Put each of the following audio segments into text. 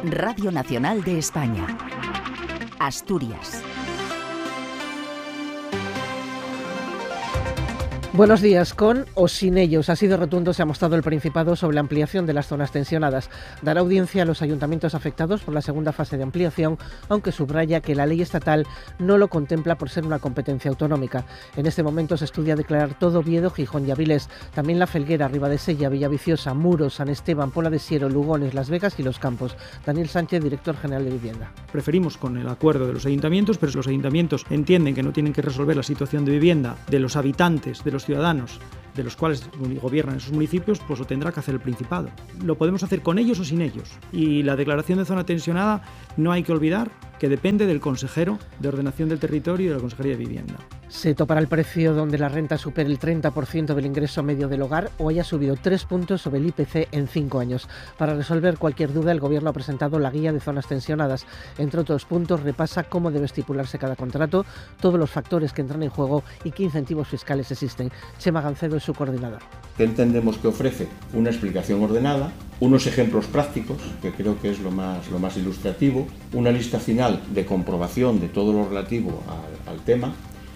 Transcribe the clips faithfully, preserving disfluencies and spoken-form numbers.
Radio Nacional de España. Asturias. Buenos días. Con o sin ellos, así de rotundo se ha mostrado el Principado sobre la ampliación de las zonas tensionadas. Dará audiencia a los ayuntamientos afectados por la segunda fase de ampliación, aunque subraya que la ley estatal no lo contempla por ser una competencia autonómica. En este momento se estudia declarar todo Oviedo, Gijón y Avilés, también La Felguera, Ribadesella, Villaviciosa, Muros, San Esteban, Pola de Siero, Lugones, Las Vegas y Los Campos. Daniel Sánchez, director general de Vivienda. Preferimos con el acuerdo de los ayuntamientos, pero si los ayuntamientos entienden que no tienen que resolver la situación de vivienda de los habitantes, de los ciudadanos de los cuales gobiernan esos municipios, pues lo tendrá que hacer el Principado. Lo podemos hacer con ellos o sin ellos. Y la declaración de zona tensionada no hay que olvidar que depende del consejero de Ordenación del Territorio y de la Consejería de Vivienda. Se topará el precio donde la renta supere el treinta por ciento del ingreso medio del hogar o haya subido tres puntos sobre el I P C en cinco años. Para resolver cualquier duda, el Gobierno ha presentado la guía de zonas tensionadas. Entre otros puntos, repasa cómo debe estipularse cada contrato, todos los factores que entran en juego y qué incentivos fiscales existen. Chema Gancedo es su coordinador. ¿Qué entendemos que ofrece? Una explicación ordenada, unos ejemplos prácticos, que creo que es lo más, lo más ilustrativo, una lista final de comprobación de todo lo relativo al, al tema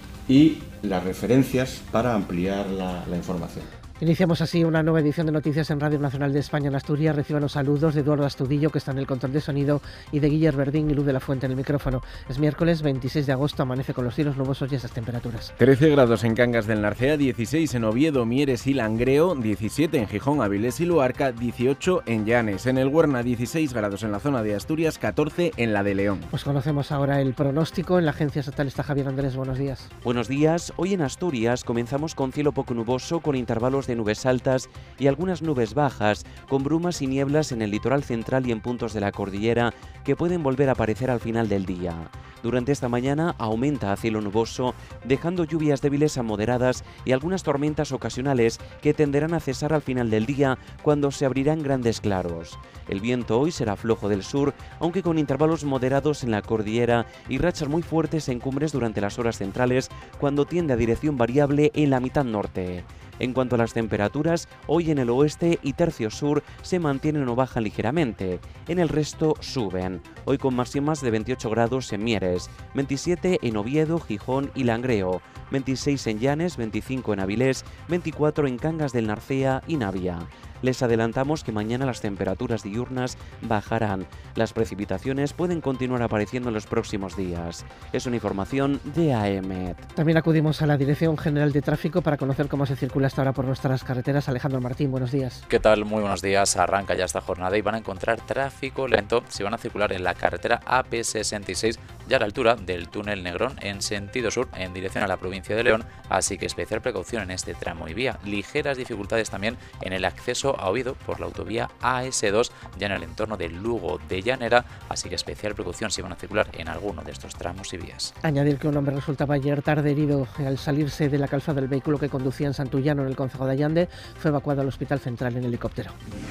y las referencias para ampliar la, la información. Iniciamos así una nueva edición de Noticias en Radio Nacional de España en Asturias. Reciban los saludos de Eduardo Astudillo, que está en el control de sonido, y de Guillermo Verdín y Luz de la Fuente en el micrófono. Es miércoles veintiséis de agosto, amanece con los cielos nubosos y esas temperaturas. trece grados en Cangas del Narcea, dieciséis en Oviedo, Mieres y Langreo, diecisiete en Gijón, Avilés y Luarca, dieciocho en Llanes. En el Huerna, dieciséis grados en la zona de Asturias, catorce en la de León. Pues conocemos ahora el pronóstico. En la agencia estatal está Javier Andrés. Buenos días. Buenos días. Hoy en Asturias comenzamos con cielo poco nuboso, con intervalos de nubes altas y algunas nubes bajas, con brumas y nieblas en el litoral central y en puntos de la cordillera que pueden volver a aparecer al final del día. Durante esta mañana aumenta a cielo nuboso, dejando lluvias débiles a moderadas y algunas tormentas ocasionales que tenderán a cesar al final del día cuando se abrirán grandes claros. El viento hoy será flojo del sur, aunque con intervalos moderados en la cordillera y rachas muy fuertes en cumbres durante las horas centrales, cuando tiende a dirección variable en la mitad norte. En cuanto a las temperaturas, hoy en el oeste y tercio sur se mantienen o bajan ligeramente. En el resto suben. Hoy con máximas de veintiocho grados en Mieres, veintisiete en Oviedo, Gijón y Langreo, veintiséis en Llanes, veinticinco en Avilés, veinticuatro en Cangas del Narcea y Navia. Les adelantamos que mañana las temperaturas diurnas bajarán. Las precipitaciones pueden continuar apareciendo en los próximos días. Es una información de A E M E T. También acudimos a la Dirección General de Tráfico para conocer cómo se circula hasta ahora por nuestras carreteras. Alejandro Martín, buenos días. ¿Qué tal? Muy buenos días. Arranca ya esta jornada y van a encontrar tráfico lento si van a circular en la carretera A P sesenta y seis, ya a la altura del túnel Negrón en sentido sur en dirección a la provincia de León, así que especial precaución en este tramo y vía. Ligeras dificultades también en el acceso a Oviedo por la autovía A S dos, ya en el entorno de Lugo de Llanera, así que especial precaución si van a circular en alguno de estos tramos y vías. Añadir que un hombre resultaba ayer tarde herido al salirse de la calzada del vehículo que conducía en Santullano, en el concejo de Allande. Fue evacuado al Hospital Central en helicóptero.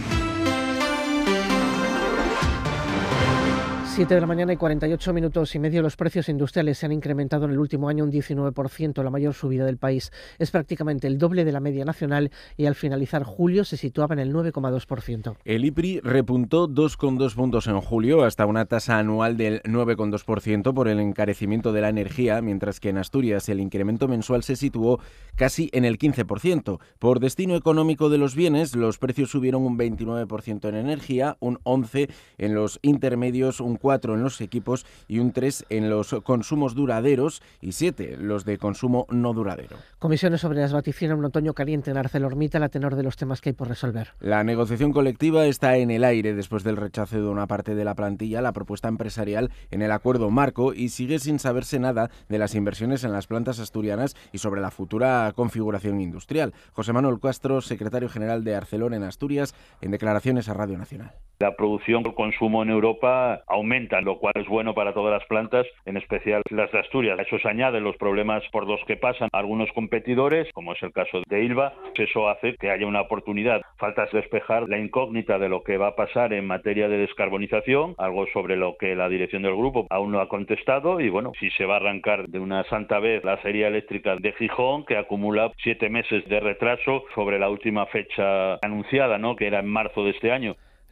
siete de la mañana y cuarenta y ocho minutos y medio. Los precios industriales se han incrementado en el último año un diecinueve por ciento, la mayor subida del país. Es prácticamente el doble de la media nacional y al finalizar julio se situaba en el nueve coma dos por ciento. El I P R I repuntó dos coma dos puntos en julio hasta una tasa anual del nueve coma dos por ciento por el encarecimiento de la energía, mientras que en Asturias el incremento mensual se situó casi en el quince por ciento. Por destino económico de los bienes, los precios subieron un veintinueve por ciento en energía, un once por ciento en los intermedios, un cuatro por ciento en los equipos y un tres por ciento en los consumos duraderos y siete por ciento los de consumo no duradero. Comisiones Obreras vaticina un otoño caliente en ArcelorMittal a tenor de los temas que hay por resolver. La negociación colectiva está en el aire después del rechazo de una parte de la plantilla a la propuesta empresarial en el acuerdo marco y sigue sin saberse nada de las inversiones en las plantas asturianas y sobre la futura configuración industrial. José Manuel Castro, secretario general de Arcelor en Asturias, en declaraciones a Radio Nacional. La producción y el consumo en Europa aumentan, lo cual es bueno para todas las plantas, en especial las de Asturias. A eso se añaden los problemas por los que pasan algunos competidores, como es el caso de Ilva. Eso hace que haya una oportunidad. Falta despejar la incógnita de lo que va a pasar en materia de descarbonización, algo sobre lo que la dirección del grupo aún no ha contestado. Y bueno, si se va a arrancar de una santa vez la serie eléctrica de Gijón, que acumula siete meses de retraso sobre la última fecha anunciada, ¿no?, que era en marzo de este año.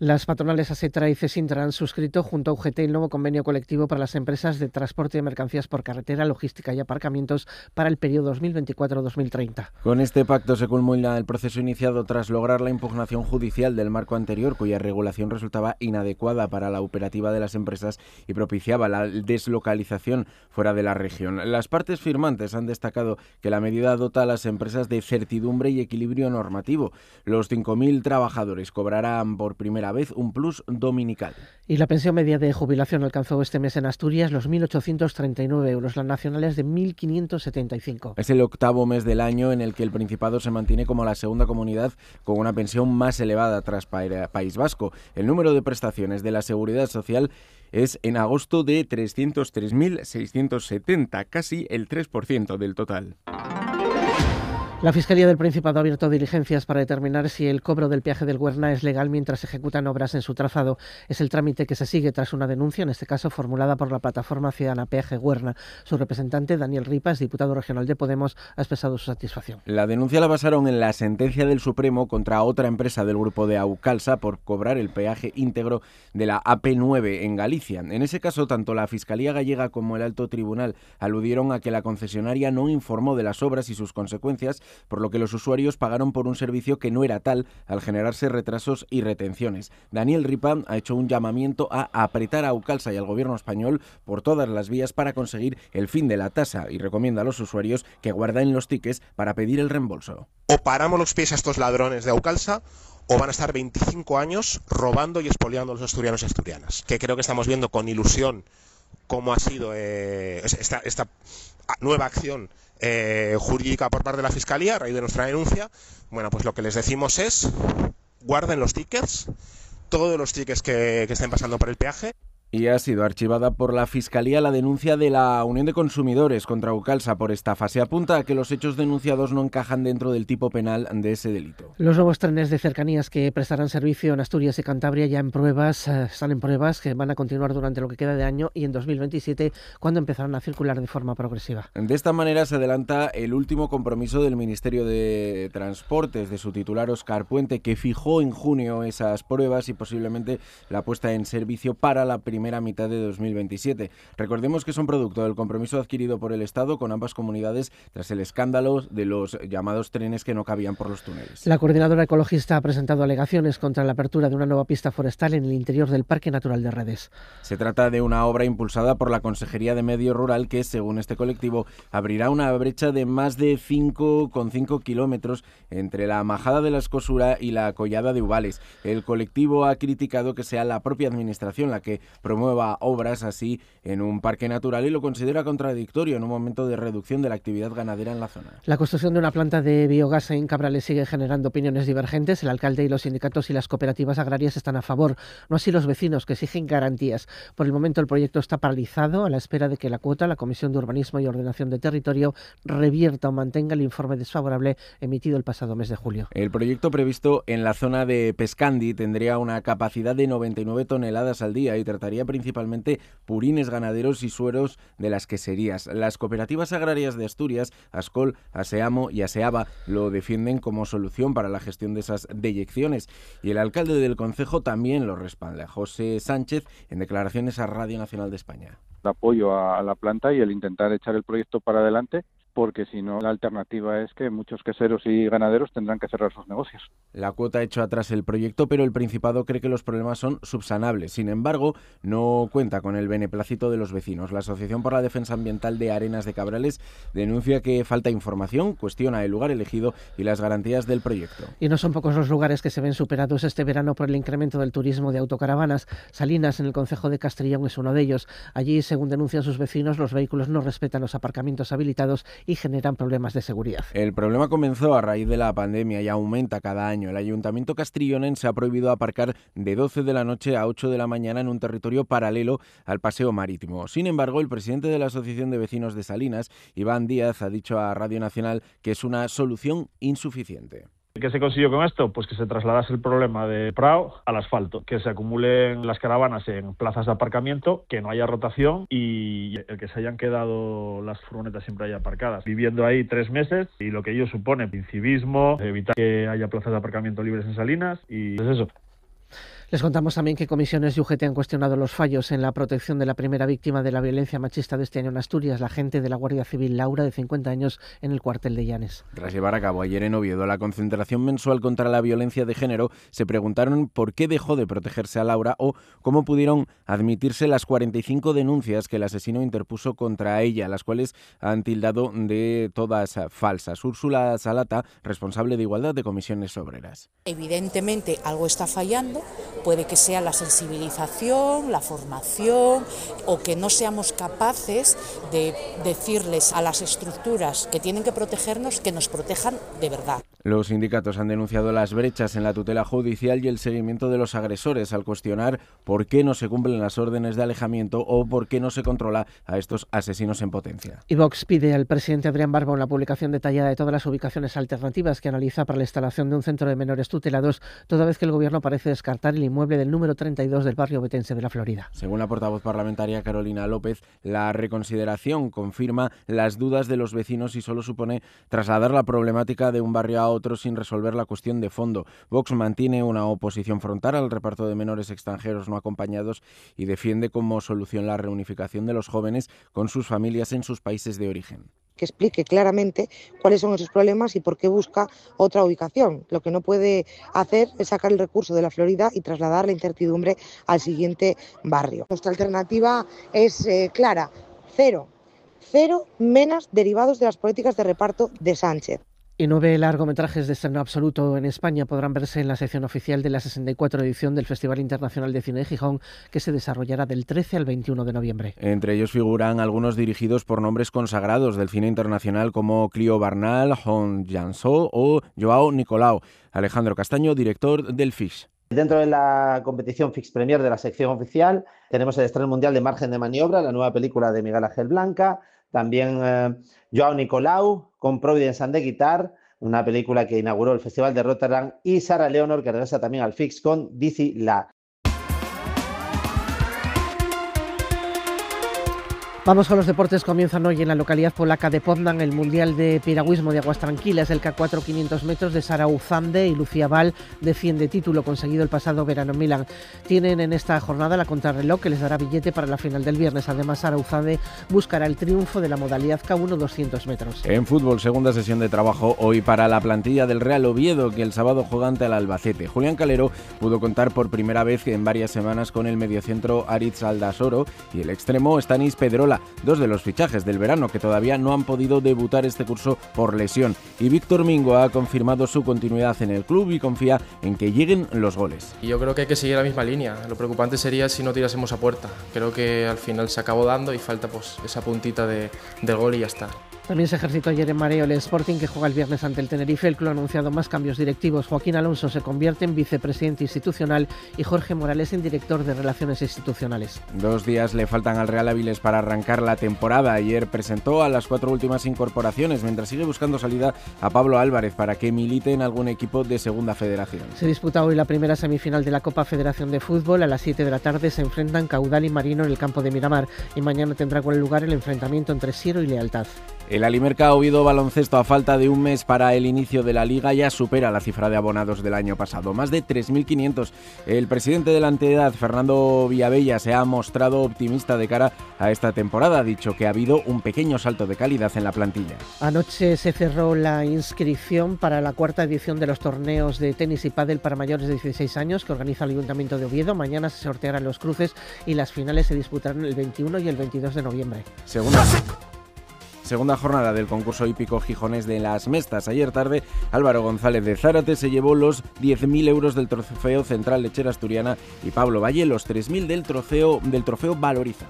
Las patronales ASETRA y CESINTRA han suscrito junto a U G T el nuevo convenio colectivo para las empresas de transporte de mercancías por carretera, logística y aparcamientos para el periodo dos mil veinticuatro a dos mil treinta. Con este pacto se culmina el proceso iniciado tras lograr la impugnación judicial del marco anterior, cuya regulación resultaba inadecuada para la operativa de las empresas y propiciaba la deslocalización fuera de la región. Las partes firmantes han destacado que la medida dota a las empresas de certidumbre y equilibrio normativo. Los cinco mil trabajadores cobrarán por primera vez un plus dominical. Y la pensión media de jubilación alcanzó este mes en Asturias los mil ochocientos treinta y nueve euros, las nacionales de mil quinientos setenta y cinco. Es el octavo mes del año en el que el Principado se mantiene como la segunda comunidad con una pensión más elevada tras País Vasco. El número de prestaciones de la Seguridad Social es en agosto de trescientos tres mil seiscientos setenta, casi el tres por ciento del total. La Fiscalía del Principado ha abierto diligencias para determinar si el cobro del peaje del Güerna es legal mientras se ejecutan obras en su trazado. Es el trámite que se sigue tras una denuncia, en este caso formulada por la plataforma ciudadana Peaje Güerna. Su representante, Daniel Ripas, diputado regional de Podemos, ha expresado su satisfacción. La denuncia la basaron en la sentencia del Supremo contra otra empresa del grupo de Aucalsa por cobrar el peaje íntegro de la A P nueve en Galicia. En ese caso, tanto la Fiscalía gallega como el Alto Tribunal aludieron a que la concesionaria no informó de las obras y sus consecuencias, por lo que los usuarios pagaron por un servicio que no era tal al generarse retrasos y retenciones. Daniel Ripa ha hecho un llamamiento a apretar a Aucalsa y al gobierno español por todas las vías para conseguir el fin de la tasa y recomienda a los usuarios que guarden los tickets para pedir el reembolso. O paramos los pies a estos ladrones de Aucalsa o van a estar veinticinco años robando y expoliando a los asturianos y asturianas, que creo que estamos viendo con ilusión cómo ha sido eh, esta, esta nueva acción Eh, jurídica por parte de la Fiscalía a raíz de nuestra denuncia. Bueno, pues lo que les decimos es guarden los tickets, todos los tickets que, que estén pasando por el peaje. Y ha sido archivada por la Fiscalía la denuncia de la Unión de Consumidores contra Aucalsa por estafa. Se apunta a que los hechos denunciados no encajan dentro del tipo penal de ese delito. Los nuevos trenes de cercanías que prestarán servicio en Asturias y Cantabria ya en pruebas, eh, están en pruebas que van a continuar durante lo que queda de año y en dos mil veintisiete, cuando empezarán a circular de forma progresiva. De esta manera se adelanta el último compromiso del Ministerio de Transportes, de su titular Óscar Puente, que fijó en junio esas pruebas y posiblemente la puesta en servicio para la primera primera mitad de dos mil veintisiete. Recordemos que son producto del compromiso adquirido por el Estado con ambas comunidades tras el escándalo de los llamados trenes que no cabían por los túneles. La coordinadora ecologista ha presentado alegaciones contra la apertura de una nueva pista forestal en el interior del Parque Natural de Redes. Se trata de una obra impulsada por la Consejería de Medio Rural que, según este colectivo, abrirá una brecha de más de cinco coma cinco kilómetros entre la Majada de la Escosura y la Collada de Ubales. El colectivo ha criticado que sea la propia Administración la que promueva obras así en un parque natural y lo considera contradictorio en un momento de reducción de la actividad ganadera en la zona. La construcción de una planta de biogás en Cabrales sigue generando opiniones divergentes. El alcalde y los sindicatos y las cooperativas agrarias están a favor, no así los vecinos, que exigen garantías. Por el momento el proyecto está paralizado a la espera de que la cuota, la Comisión de Urbanismo y Ordenación de Territorio, revierta o mantenga el informe desfavorable emitido el pasado mes de julio. El proyecto previsto en la zona de Pescandi tendría una capacidad de noventa y nueve toneladas al día y trataría principalmente purines ganaderos y sueros de las queserías. Las cooperativas agrarias de Asturias, Ascol, Aseamo y Aseaba, lo defienden como solución para la gestión de esas deyecciones y el alcalde del concejo también lo respalda. José Sánchez, en declaraciones a Radio Nacional de España. El apoyo a la planta y el intentar echar el proyecto para adelante, porque si no, la alternativa es que muchos queseros y ganaderos tendrán que cerrar sus negocios. La cuota ha hecho atrás el proyecto, pero el Principado cree que los problemas son subsanables. Sin embargo, no cuenta con el beneplácito de los vecinos. La Asociación por la Defensa Ambiental de Arenas de Cabrales denuncia que falta información, cuestiona el lugar elegido y las garantías del proyecto. Y no son pocos los lugares que se ven superados este verano por el incremento del turismo de autocaravanas. Salinas, en el concejo de Castrillón, es uno de ellos. Allí, según denuncian sus vecinos, los vehículos no respetan los aparcamientos habilitados y generan problemas de seguridad. El problema comenzó a raíz de la pandemia y aumenta cada año. El Ayuntamiento castrillonense ha prohibido aparcar de doce de la noche a ocho de la mañana en un territorio paralelo al paseo marítimo. Sin embargo, el presidente de la Asociación de Vecinos de Salinas, Iván Díaz, ha dicho a Radio Nacional que es una solución insuficiente. ¿Qué se consiguió con esto? Pues que se trasladase el problema de Prado al asfalto, que se acumulen las caravanas en plazas de aparcamiento, que no haya rotación y el que se hayan quedado las furgonetas siempre ahí aparcadas, viviendo ahí tres meses y lo que ello supone, incivismo, evitar que haya plazas de aparcamiento libres en Salinas y es eso. Les contamos también que comisiones y U G T han cuestionado los fallos en la protección de la primera víctima de la violencia machista de este año en Asturias, la agente de la Guardia Civil Laura, de cincuenta años, en el cuartel de Llanes. Tras llevar a cabo ayer en Oviedo la concentración mensual contra la violencia de género, se preguntaron por qué dejó de protegerse a Laura o cómo pudieron admitirse las cuarenta y cinco denuncias que el asesino interpuso contra ella, las cuales han tildado de todas falsas. Úrsula Salata, responsable de Igualdad de Comisiones Obreras. Evidentemente algo está fallando. Puede que sea la sensibilización, la formación, o que no seamos capaces de decirles a las estructuras que tienen que protegernos que nos protejan de verdad. Los sindicatos han denunciado las brechas en la tutela judicial y el seguimiento de los agresores al cuestionar por qué no se cumplen las órdenes de alejamiento o por qué no se controla a estos asesinos en potencia. Y Vox pide al presidente Adrián Barba una publicación detallada de todas las ubicaciones alternativas que analiza para la instalación de un centro de menores tutelados, toda vez que el gobierno parece descartar el inmueble del número treinta y dos del barrio Betense de la Florida. Según la portavoz parlamentaria Carolina López, la reconsideración confirma las dudas de los vecinos y solo supone trasladar la problemática de un barrio a otro sin resolver la cuestión de fondo. Vox mantiene una oposición frontal al reparto de menores extranjeros no acompañados y defiende como solución la reunificación de los jóvenes con sus familias en sus países de origen. Que explique claramente cuáles son esos problemas y por qué busca otra ubicación. Lo que no puede hacer es sacar el recurso de la Florida y trasladar la incertidumbre al siguiente barrio. Nuestra alternativa es eh, clara, cero, cero menas derivados de las políticas de reparto de Sánchez. Y nueve largometrajes de estreno absoluto en España podrán verse en la sección oficial de la sesenta y cuatro edición del Festival Internacional de Cine de Gijón, que se desarrollará del trece al veintiuno de noviembre. Entre ellos figuran algunos dirigidos por nombres consagrados del cine internacional como Clio Barnal, Hong Jansó o Joao Nicolau. Alejandro Castaño, director del F I X. Dentro de la competición F I X Premier de la sección oficial tenemos el estreno mundial de Margen de Maniobra, la nueva película de Miguel Ángel Blanca. También eh, Joao Nicolau con Providence and the Guitar, una película que inauguró el Festival de Rotterdam, y Sarah Leonor, que regresa también al F I X con Dizzy La. Vamos con los deportes. Comienzan hoy en la localidad polaca de Poznań el Mundial de Piragüismo de Aguas Tranquilas. El K cuatro quinientos metros de Sara Uzande y Lucía Val defiende título conseguido el pasado verano en Milán. Tienen en esta jornada la contrarreloj que les dará billete para la final del viernes. Además, Sara Uzande buscará el triunfo de la modalidad K uno doscientos metros. En fútbol, segunda sesión de trabajo hoy para la plantilla del Real Oviedo, que el sábado juega ante el Albacete. Julián Calero pudo contar por primera vez en varias semanas con el mediocentro Aritz Aldasoro y el extremo Stanis Pedrola, dos de los fichajes del verano que todavía no han podido debutar este curso por lesión. Y Víctor Mingo ha confirmado su continuidad en el club y confía en que lleguen los goles. Y yo creo que hay que seguir la misma línea. Lo preocupante sería si no tirásemos a puerta. Creo que al final se acabó dando y falta pues esa puntita de, del gol y ya está. También se ejercitó ayer en Mareo el Sporting, que juega el viernes ante el Tenerife. El club ha anunciado más cambios directivos. Joaquín Alonso se convierte en vicepresidente institucional y Jorge Morales en director de Relaciones Institucionales. Dos días le faltan al Real Áviles para arrancar la temporada. Ayer presentó a las cuatro últimas incorporaciones, mientras sigue buscando salida a Pablo Álvarez para que milite en algún equipo de Segunda Federación. Se disputa hoy la primera semifinal de la Copa Federación de Fútbol. A las siete de la tarde se enfrentan Caudal y Marino en el campo de Miramar. Y mañana tendrá lugar el enfrentamiento entre Siero y Lealtad. El Alimerca Oviedo Baloncesto, a falta de un mes para el inicio de la Liga, ya supera la cifra de abonados del año pasado, más de tres mil quinientos. El presidente de la entidad, Fernando Villavella, se ha mostrado optimista de cara a esta temporada. Ha dicho que ha habido un pequeño salto de calidad en la plantilla. Anoche se cerró la inscripción para la cuarta edición de los torneos de tenis y pádel para mayores de dieciséis años que organiza el Ayuntamiento de Oviedo. Mañana se sortearán los cruces y las finales se disputarán el veintiuno y el veintidós de noviembre. Segunda... Segunda jornada del concurso hípico gijonés de las Mestas. Ayer tarde, Álvaro González de Zárate se llevó los diez mil euros del trofeo Central Lechera Asturiana y Pablo Valle los tres mil del trofeo, del trofeo Valoriza.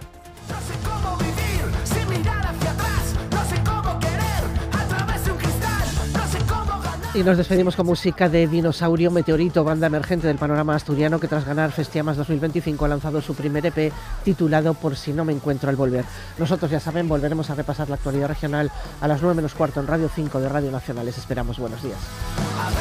Y nos despedimos con música de Dinosaurio Meteorito, banda emergente del panorama asturiano que tras ganar Festiamas dos mil veinticinco ha lanzado su primer E P titulado Por si no me encuentro al volver. Nosotros, ya saben, volveremos a repasar la actualidad regional a las nueve menos cuarto en Radio cinco de Radio Nacional. Les esperamos. Buenos días.